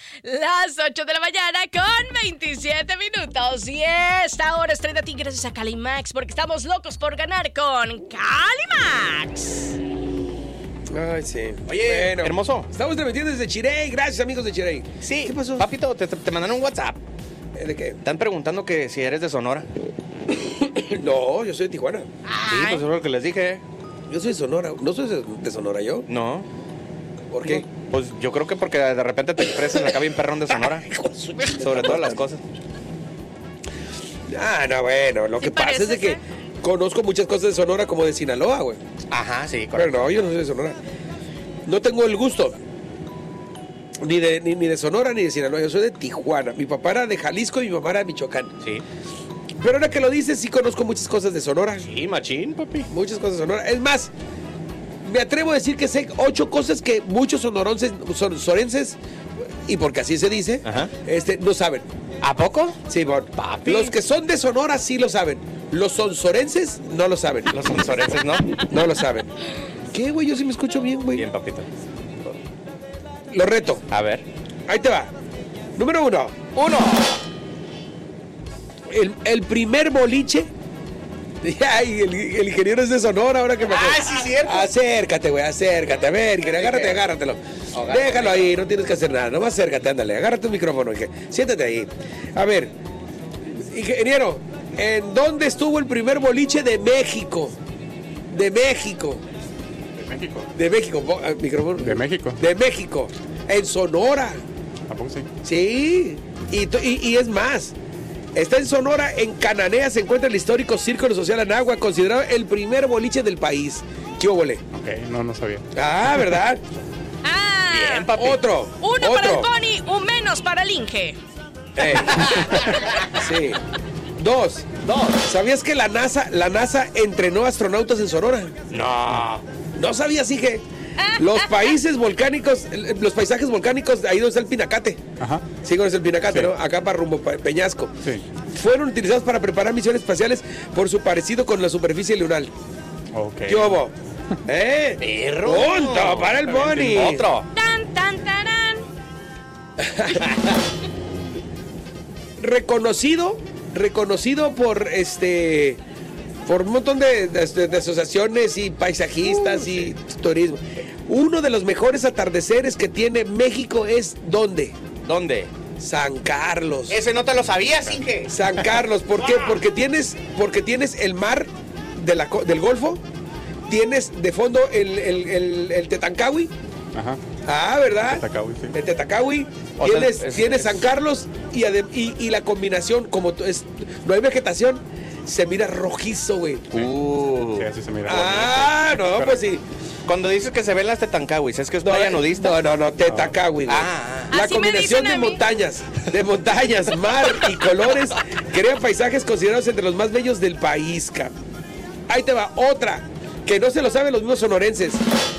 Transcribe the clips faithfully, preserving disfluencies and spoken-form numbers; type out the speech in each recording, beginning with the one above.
Las ocho de la mañana con veintisiete minutos. Y esta hora es traída a ti gracias a Calimax, porque estamos locos por ganar con Calimax. Ay, sí. Oye, bueno, hermoso. Estamos transmitiendo desde Chirey. Gracias, amigos de Chirey. Sí. ¿Qué pasó? Papito, te, te mandaron un WhatsApp. ¿De qué? Están preguntando que si eres de Sonora. No, yo soy de Tijuana. Sí, pues eso es lo que les dije. Yo soy de Sonora. ¿No soy de Sonora yo? No. ¿Por qué? No, pues yo creo que porque de repente te expresan acá bien perrón de Sonora. Sobre todas las cosas. Ah, no, bueno. Lo ¿Sí que pasa es de que ¿eh? conozco muchas cosas de Sonora como de Sinaloa, güey. Ajá, sí, Pero correcto. no, yo no soy de Sonora. No tengo el gusto. Ni de, ni, ni de Sonora ni de Sinaloa. Yo soy de Tijuana. Mi papá era de Jalisco y mi mamá era de Michoacán. Sí. Pero ahora que lo dices, sí conozco muchas cosas de Sonora. Sí, machín, papi. Muchas cosas de Sonora. Es más, me atrevo a decir que sé ocho cosas que muchos sonorenses, son sorenses, y porque así se dice, Ajá. este, no saben. ¿A poco? Sí, bon. Papi. Los que son de Sonora sí lo saben. Los sonsorenses no lo saben. Los sonsorenses, ¿no? No lo saben. ¿Qué, güey? Yo sí me escucho bien, güey. Bien, papito. Lo reto. A ver. Ahí te va. Número uno. Uno. El, el primer boliche. Ay, el, el ingeniero es de Sonora, ahora que me acuerdo. Ah, sí, cierto. Acércate, güey, acércate. A ver, ingeniero, agárrate, agárratelo. Agárrate. Déjalo ahí, no tienes que hacer nada. Nomás acércate, ándale. Agárrate un micrófono, Inge. Siéntate ahí. A ver, ingeniero, ¿en dónde estuvo el primer boliche de México? De México. De México. De México. po- ah, Micrófono. De México. De México. En Sonora. ¿A poco sí? Sí, y, to- y, y es más, está en Sonora, en Cananea se encuentra el histórico Círculo Social Anáhuac, considerado el primer boliche del país. ¿Qué óvole? Ok, no, no sabía. Ah, ¿verdad? Ah, Bien, papi. Otro, uno otro. para el Pony, un menos para el Inge. Eh, sí. Dos. Dos. ¿Sabías que la NASA, la NASA entrenó astronautas en Sonora? No. ¿No sabías, Inge? Los países volcánicos, los paisajes volcánicos, ahí donde está el Pinacate. Ajá. Sí, conoces el Pinacate, Sí. ¿no? Acá para rumbo pa- Peñasco. Sí. Fueron utilizados para preparar misiones espaciales por su parecido con la superficie lunar. Ok. ¿Qué hubo? ¿Eh? Perro. ¡Punto para el Boni! Otro. Tan, tan, tarán. Reconocido, reconocido por este... por un montón de, de- de asociaciones y paisajistas y turismo. Uno de los mejores atardeceres que tiene México es ¿dónde? ¿Dónde? San Carlos. Ese no te lo sabías, Inge. San Carlos, ¿por qué? Porque tienes, porque tienes el mar de la co- del Golfo, tienes de fondo el, el, el, el Tetancawi. Ajá. Ah, ¿verdad? Tetancawi, sí. El Tetancawi. O sea, Tienes, es- tienes es- San Carlos y, adem- y, y la combinación, como tú- es, no hay vegetación, se mira rojizo, güey. Uh. Sí, así se mira. Ah, no, Pero- pues sí. Cuando dices que se ven las tetancawis, ¿es que es No, playa eh, nudista? No, no, no, Tetancawi, güey. Ah, La Así me combinación dicen a de mí. montañas, de montañas, mar y colores crea paisajes considerados entre los más bellos del país, cabrón. Ahí te va, otra, que no se lo saben los mismos sonorenses.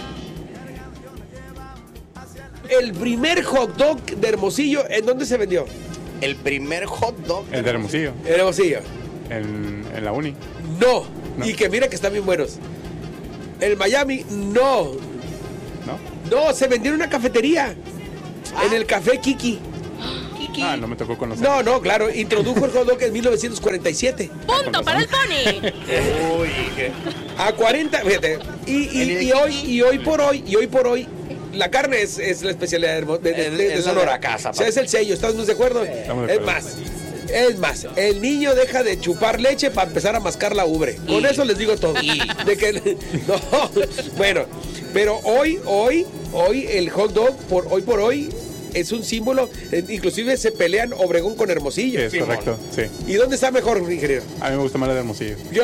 El primer hot dog de Hermosillo, ¿en dónde se vendió? el primer hot dog. El de Hermosillo. En Hermosillo. En, en la uni. No. No. Y que mira que están bien buenos. El Miami, no. ¿No? No, se vendió en una cafetería. En el Café Kiki. Ah, no me tocó conocer. No, no, claro, introdujo el hot dog en mil novecientos cuarenta y siete. Punto para el Pony. Uy, Inge. A cuarenta, fíjate. Y, y- y hoy, y hoy por hoy, y hoy por hoy, la carne es, es la especialidad de, Hermo- de, de- Es- de- de es la Sonora. de la casa, O sea, es el sello, ¿estamos de acuerdo? Estamos de Es acuerdo. más, es más, el niño deja de chupar leche para empezar a mascar la ubre. Con Y- eso les digo todo. De que, no, bueno, pero hoy, hoy, hoy el hot dog, por hoy por hoy, es un símbolo. eh, Inclusive se pelean Obregón con Sí, Hermosillo. es correcto. Sí. ¿Y dónde está mejor, ingeniero? A mí me gusta más la de Hermosillo. Yo,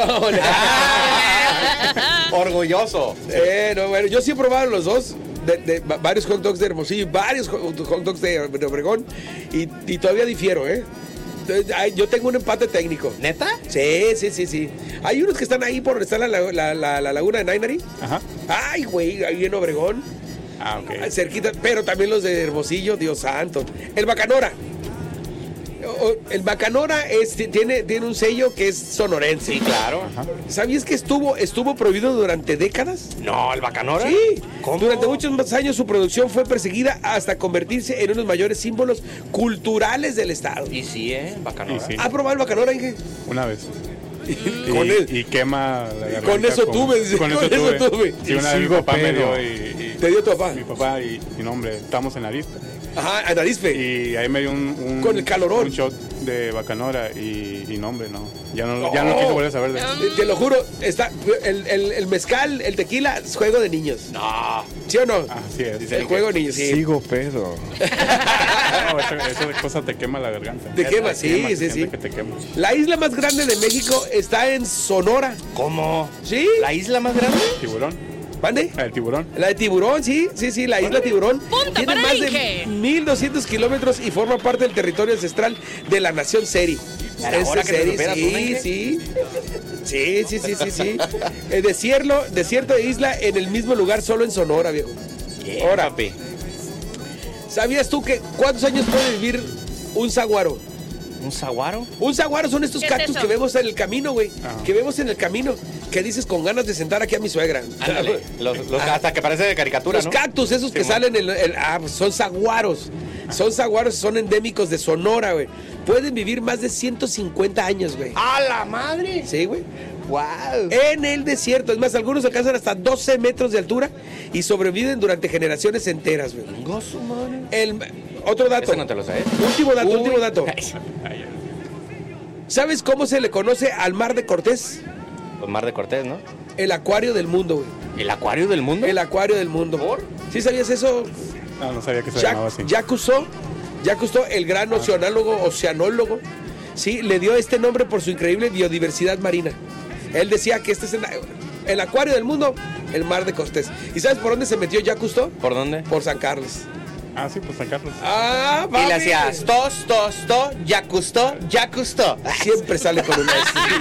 Orgulloso. Eh, no, bueno, yo sí he probado los dos, de, de- va- varios hot dogs de Hermosillo, varios hot hot dogs de, de Obregón, y, y todavía difiero, ¿eh? Entonces, ay, yo tengo un empate técnico. ¿Neta? Sí, sí, sí, sí. Hay unos que están ahí por donde está la, la, la- la- la laguna de Nainari. Ajá. Ay, güey, ahí en Obregón, Ah, ok. cerquita, pero también los de Hermosillo, Dios santo. El Bacanora. o- el Bacanora es, tiene, tiene un sello que es sonorense. Sí, claro. ¿Sabías que estuvo, estuvo prohibido durante décadas? No, el Bacanora. Sí, ¿Cómo? durante muchos más años su producción fue perseguida hasta convertirse en uno de los mayores símbolos culturales del estado. Y sí, ¿eh? Bacanora. Y sí. ¿Ha probado el Bacanora, Inge? Una vez. Y, Con él. y quema la garganta. Con eso como- tuve, dice, Con eso con eso tuve. tuve. Sí, Y una vez mi sigo papá me pedo. dio y, y- ¿Te dio tu papá? Mi papá y, y no, hombre, estamos en la lista. Ajá, a Narispe. Y ahí me dio un, un- Con el calorón. un shot de Bacanora y, y no, hombre, no. Ya no, ya No. no quise volver a saber de eso. Te, te lo juro, está el, el, el mezcal, el tequila, es juego de niños. No. ¿Sí o no? Así es. El juego de niños, sí. Sigo pedo. No, esa, esa cosa te quema la garganta. Te quema, Te sí, quema, sí, se sí. siente que te quema. La isla más grande de México está en Sonora. ¿Cómo? ¿Sí? ¿La isla más grande? ¿Tiburón? ¿Mande? Ah, el tiburón. La de Tiburón, sí, sí, sí, la isla Tiburón. Punto Tiene para más Inge. de mil doscientos kilómetros y forma parte del territorio ancestral de la nación Seri. Era Esa hora que te Seri, supieras, ¿no, sí, Inge? sí. Sí, sí, sí, sí, sí. El desierto, desierto de isla en el mismo lugar, solo en Sonora, viejo. Bien, Ahora. papi. ¿Sabías tú que cuántos años puede vivir un saguaro? ¿Un saguaro? Un saguaro son estos ¿Qué es cactus eso? que vemos en el camino, güey. Ajá. Que vemos en el camino. Que dices con ganas de sentar aquí a mi suegra. Ándale. Los, los- hasta que parece de caricatura, Los ¿no? cactus, esos que Sí, salen en, en- ah, pues son saguaros. Son saguaros, son endémicos de Sonora, güey. Pueden vivir más de ciento cincuenta años, güey. ¡A la madre! Sí, güey. ¡Wow! En el desierto. Es más, algunos alcanzan hasta doce metros de altura y sobreviven durante generaciones enteras, güey. Gozo, madre. El, otro dato. Ese no te lo sé. Último dato, Uy. último dato. Ay, ay. ¿Sabes cómo se le conoce al mar de Cortés? Pues Mar de Cortés, ¿no? El acuario del mundo, güey. ¿El acuario del mundo? El acuario del mundo. ¿Por? ¿Sí sabías eso? No, no sabía que se llamaba así. Jacques Jacques Cousteau, Jacques Cousteau, el gran oceanólogo, oceanólogo, sí, le dio este nombre por su increíble biodiversidad marina. Él decía que este es el, el acuario del mundo, el mar de Cortés. ¿Y sabes por dónde se metió Jacques Cousteau? ¿Por dónde? Por San Carlos. Ah, sí, pues San Carlos. Ah, Y papi. le hacías tos, tos, tos, ya custó, ya custó. Siempre sale con una.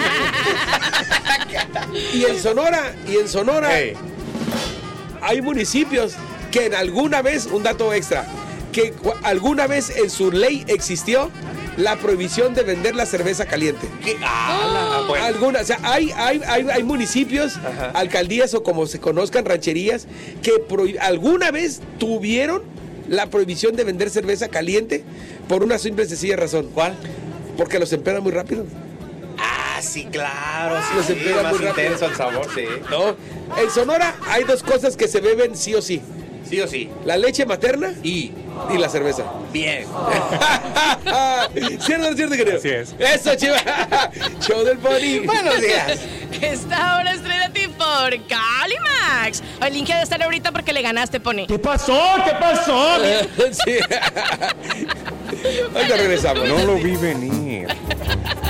Y en Sonora, y en Sonora Ey. hay municipios que en alguna vez, un dato extra, que cu- alguna vez en su ley existió la prohibición de vender la cerveza caliente. ¿Qué? Ah, la- bueno. Algunas, o sea, hay, hay, hay, hay municipios, Ajá. alcaldías o como se conozcan, rancherías, que prohi- alguna vez tuvieron la prohibición de vender cerveza caliente por una simple y sencilla razón. ¿Cuál? Porque los empera muy rápido. Ah, sí, claro. Sí, Los sí, empera más muy rápido. intenso el sabor, sí. ¿No? En Sonora hay dos cosas que se beben sí o sí. Sí o sí. La leche materna Y y la cerveza. bien. ¿Cierto o no cierto, querido? Así es. Eso, chiva. Show del Pony. Buenos días. Esta hora es Estrella Ti por Calimax. El link de estar ahorita porque le ganaste, Pony. ¿Qué pasó? ¿Qué pasó? Sí. Ahorita regresamos. No lo vi venir.